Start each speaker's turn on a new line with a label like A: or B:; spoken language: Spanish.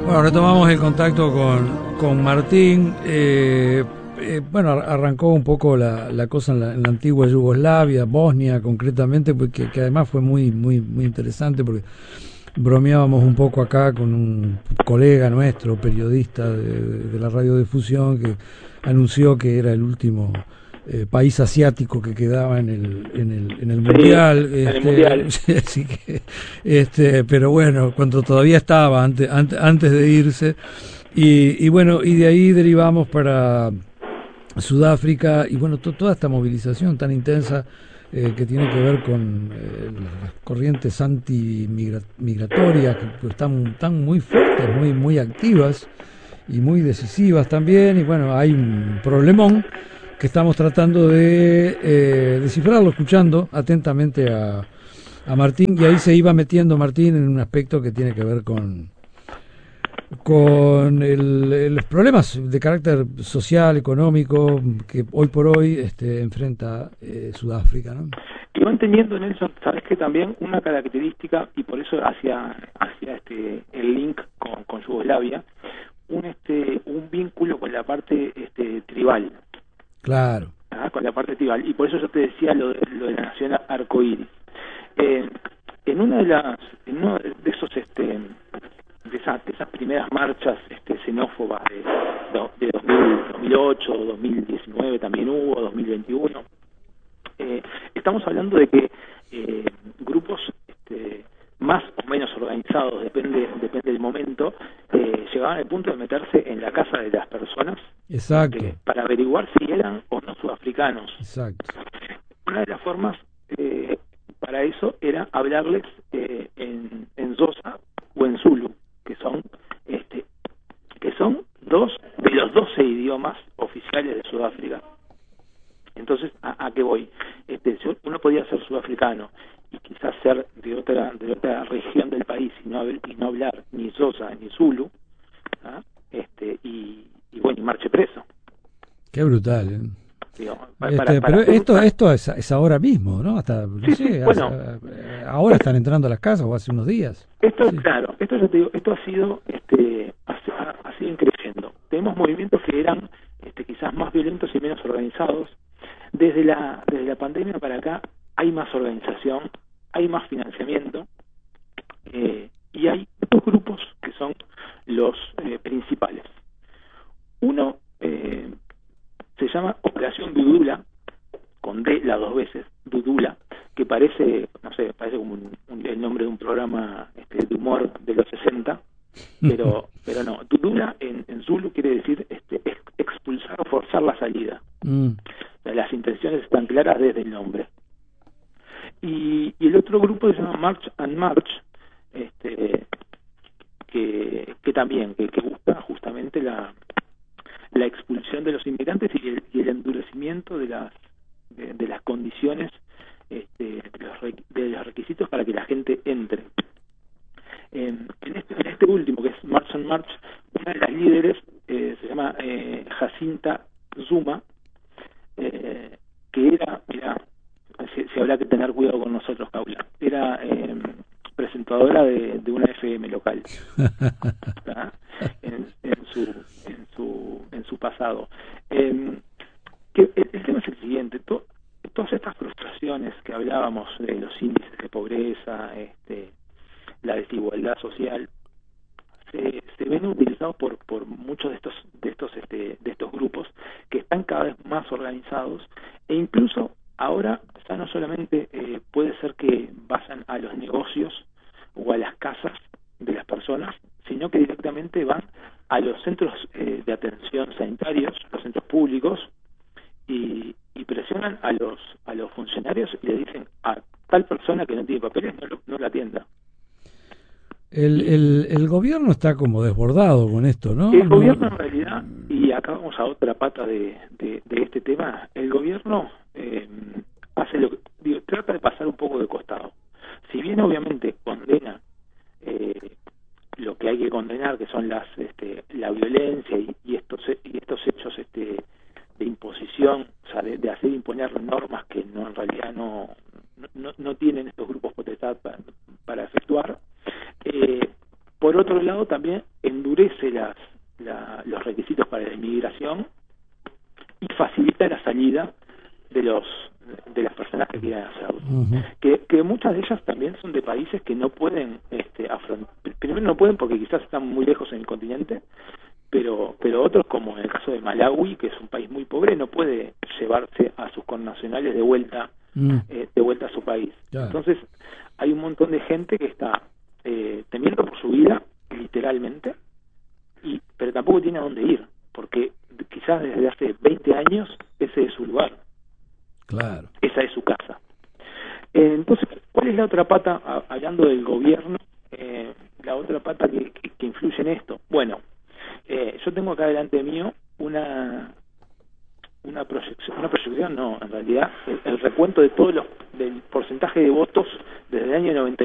A: Bueno, retomamos el contacto con Martín. Bueno, arrancó un poco la cosa en la antigua Yugoslavia, Bosnia concretamente, porque que además fue muy interesante, porque bromeábamos un poco acá con un colega nuestro, periodista de la radiodifusión, que anunció que era el último país asiático que quedaba en el mundial.
B: En el mundial.
A: Así que, pero bueno, cuando todavía estaba antes de irse, y bueno, y de ahí derivamos para Sudáfrica, y bueno, toda esta movilización tan intensa que tiene que ver con las corrientes antimigratorias, que pues, están muy fuertes, muy activas y muy decisivas también. Y bueno, hay un problemón que estamos tratando de descifrarlo, escuchando atentamente a Martín, y ahí se iba metiendo Martín en un aspecto que tiene que ver con los problemas de carácter social, económico, que hoy por hoy enfrenta Sudáfrica, ¿no?
B: Y van teniendo, Nelson, sabes que también una característica, y por eso hacia el link con Yugoslavia, un vínculo con la parte tribal.
A: Claro.
B: Con la parte tribal, y por eso yo te decía lo de la nación arcoíris. En uno de esos de esas primeras marchas xenófobas de 2008, 2019 también hubo, 2021, estamos hablando de que grupos más o menos organizados, depende del momento, llegaban al punto de meterse en la casa de las personas.
A: Exacto.
B: Para averiguar si eran o no sudafricanos.
A: Exacto.
B: Una de las formas para eso era hablarles en Xhosa o en Zulu, que son dos de los 12 idiomas oficiales de Sudáfrica. Entonces, ¿a qué voy? Uno podía ser sudafricano y quizás ser de otra región del país y no hablar ni Xhosa ni Zulu, y bueno, y marche preso.
A: Qué brutal, ¿eh?
B: Digo,
A: pero esto es ahora mismo, ¿no? Hasta, no sé,
B: bueno,
A: ahora están entrando a las casas, o hace unos días.
B: Claro, esto ya te digo, esto ha sido creciendo. Tenemos movimientos que eran quizás más violentos y menos organizados. Desde la pandemia para acá hay más organización, hay más financiamiento, y hay dos grupos que son los principales. Uno se llama Operación Dudula, con D las dos veces, Dudula, que parece como el nombre de un programa de humor de los 60, pero no. Dudula en Zulu quiere decir expulsar o forzar la salida. Las intenciones están claras desde el nombre. Y el otro grupo se llama March and March, que también que busca justamente la expulsión de los inmigrantes y el endurecimiento de las condiciones, de los requisitos para que la gente entre. En este último, que es March and March, una de las líderes se llama Jacinta Zuma, que era, si habrá que tener cuidado con nosotros, Paula, era presentadora de una FM local en su pasado. Que el tema es el siguiente: todas estas frustraciones que hablábamos de los índices de pobreza, la desigualdad social, se ven utilizados por muchos de estos grupos que están cada vez más organizados, e incluso ahora ya no solamente puede ser que vayan a los negocios o a las casas de las personas, sino que directamente van a los centros de atención sanitarios, los centros públicos, y presionan a los funcionarios y le dicen a tal persona que no tiene papeles no la atienda.
A: El gobierno está como desbordado con esto, ¿no?
B: El gobierno, en realidad, y acá vamos a otra pata de este tema, el gobierno hace trata de pasar un poco de costado. Si bien obviamente condena lo que hay que condenar, que son la violencia y estos hechos de imposición, o sea, de hacer imponer normas que en realidad no tienen estos grupos potestad para efectuar. Por otro lado, también endurece los requisitos para la inmigración y facilita la salida de las personas que quieran hacerlo. Que muchas de ellas también son de países que no pueden afrontar. Primero no pueden porque quizás están muy lejos en el continente, pero otros, como en el caso de Malawi, que es un país muy pobre, no puede llevarse a sus connacionales de vuelta a su país.
A: Claro.
B: Entonces hay un montón de gente que está temiendo por su vida, literalmente, pero tampoco tiene a dónde ir, porque quizás desde hace 20 años ese es su lugar.
A: Claro.
B: Esa es su casa. Entonces, ¿cuál es la otra pata, hablando del gobierno, la otra pata que influye en esto? Bueno, yo tengo acá delante mío una proyección, no, en realidad, el recuento de del porcentaje de votos